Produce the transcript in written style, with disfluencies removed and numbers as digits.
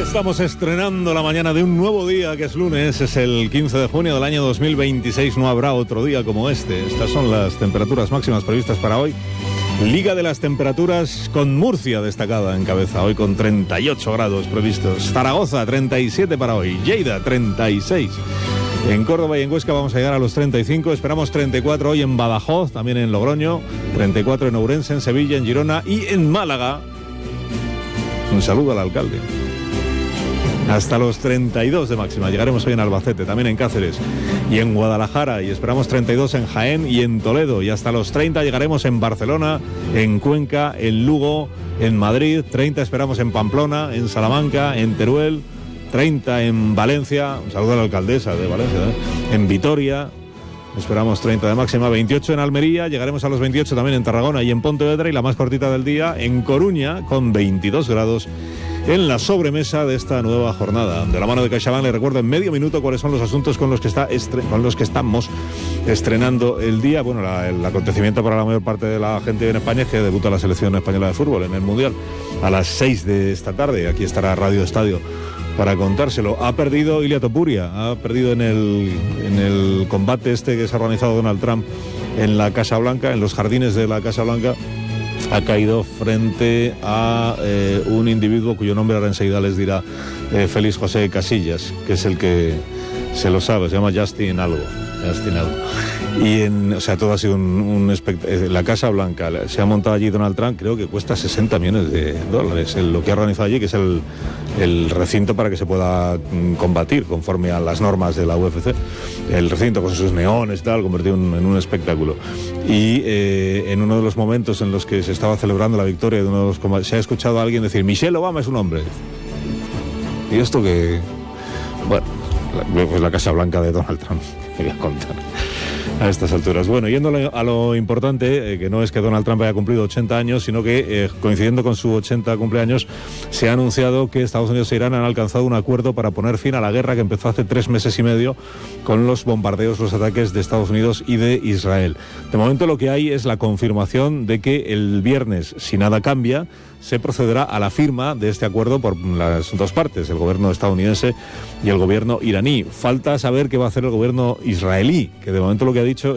Estamos estrenando la mañana de un nuevo día, que es lunes, es el 15 de junio del año 2026, no habrá otro día como este. Estas son las temperaturas máximas previstas para hoy. Liga de las temperaturas con Murcia destacada en cabeza, hoy con 38 grados previstos. Zaragoza, 37 para hoy. Lleida, 36. En Córdoba y en Huesca vamos a llegar a los 35, esperamos 34 hoy en Badajoz, también en Logroño, 34 en Ourense, en Sevilla, en Girona y en Málaga. Un saludo al alcalde. Hasta los 32 de máxima. Llegaremos hoy en Albacete, también en Cáceres y en Guadalajara, y esperamos 32 en Jaén y en Toledo, y hasta los 30 llegaremos en Barcelona, en Cuenca, en Lugo, en Madrid, 30 esperamos en Pamplona, en Salamanca, en Teruel, 30 en Valencia, un saludo a la alcaldesa de Valencia, en Vitoria, esperamos 30 de máxima, 28 en Almería, llegaremos a los 28 también en Tarragona y en Pontevedra, y la más cortita del día en Coruña, con 22 grados en la sobremesa de esta nueva jornada. De la mano de CaixaBank le recuerdo en medio minuto cuáles son los asuntos con los que estamos estrenando el día. Bueno, el acontecimiento para la mayor parte de la gente en España es que debuta la selección española de fútbol en el Mundial a las 6 de esta tarde. Aquí estará Radio Estadio para contárselo. Ha perdido Ilia Topuria, ha perdido en el combate este que se ha organizado Donald Trump en la Casa Blanca, en los jardines de la Casa Blanca. Ha caído frente a un individuo cuyo nombre ahora enseguida les dirá Félix José Casillas, que es el que se lo sabe, se llama Justin algo. Y todo ha sido un espectáculo. La Casa Blanca, se ha montado allí Donald Trump, creo que cuesta 60 millones de dólares lo que ha organizado allí, que es el recinto para que se pueda combatir conforme a las normas de la UFC. El recinto con sus neones y tal, convertido en un espectáculo. Y en uno de los momentos en los que se estaba celebrando la victoria de uno de los combates, se ha escuchado a alguien decir: Michelle Obama es un hombre. Y esto que... Bueno, pues la Casa Blanca de Donald Trump, me voy a contar a estas alturas. Bueno, yendo a lo importante, que no es que Donald Trump haya cumplido 80 años, sino que coincidiendo con su 80 cumpleaños, se ha anunciado que Estados Unidos e Irán han alcanzado un acuerdo para poner fin a la guerra que empezó hace 3 meses y medio con los bombardeos, los ataques de Estados Unidos y de Israel. De momento lo que hay es la confirmación de que el viernes, si nada cambia, se procederá a la firma de este acuerdo por las dos partes, el gobierno estadounidense y el gobierno iraní. Falta saber qué va a hacer el gobierno israelí, que de momento lo que ha dicho